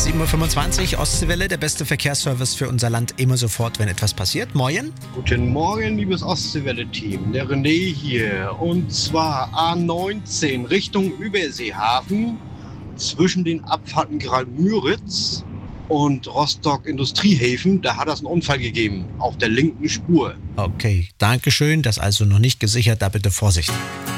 7.25 Uhr, Ostseewelle, der beste Verkehrsservice für unser Land, immer sofort, wenn etwas passiert. Moin. Guten Morgen, liebes Ostseewelle-Team. Der René hier. Und zwar A19 Richtung Überseehafen zwischen den Abfahrten Graal-Müritz und Rostock-Industriehäfen. Da hat es einen Unfall gegeben, auf der linken Spur. Okay, Dankeschön. Das ist also noch nicht gesichert, da bitte Vorsicht.